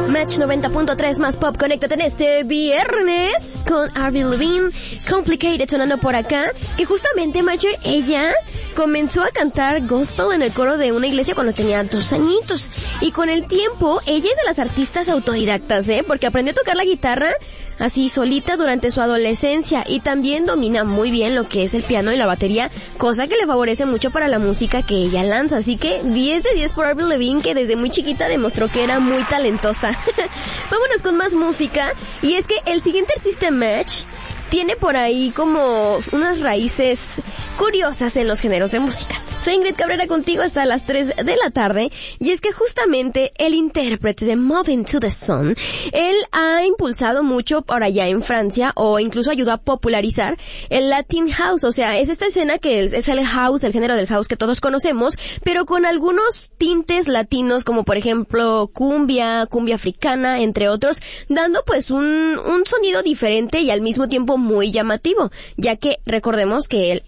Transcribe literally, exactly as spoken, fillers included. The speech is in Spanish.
Match noventa punto tres más pop, conéctate en este viernes con Avril Lavigne, Complicated sonando por acá, que justamente Mayer, ella comenzó a cantar gospel en el coro de una iglesia cuando tenía dos añitos, y con el tiempo ella es de las artistas autodidactas, ¿eh? Porque aprendió a tocar la guitarra así solita durante su adolescencia y también domina muy bien lo que es el piano y la batería, cosa que le favorece mucho para la música que ella lanza, así que diez de diez por Avril Lavigne, que desde muy chiquita demostró que era muy talentosa. Vámonos con más música, y es que el siguiente artista Match tiene por ahí como unas raíces curiosas en los géneros de música. Soy Ingrid Cabrera contigo hasta las tres de la tarde, y es que justamente el intérprete de Moving to the Sun, él ha impulsado mucho por allá en Francia, o incluso ayudó a popularizar el Latin House, o sea, es esta escena que es, es el house, el género del house que todos conocemos, pero con algunos tintes latinos, como por ejemplo cumbia, cumbia africana, entre otros, dando pues un, un sonido diferente y al mismo tiempo muy llamativo, ya que recordemos que él